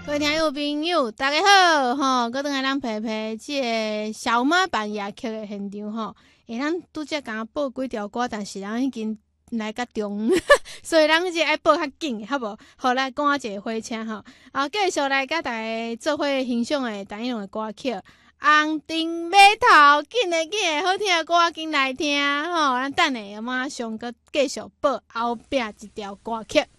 各位听友朋友，大家好吼！搁等下咱陪陪即个小马扮夜曲的现场吼，咱拄则刚报几条歌，但是咱已经来甲中，所以咱即爱报较紧，好无？好，来赶一个火车吼，继续来甲大家做伙欣赏的单一种的歌曲。红灯码头，紧的，好听的歌紧来听吼！咱等下马上搁继续报后壁一条歌曲。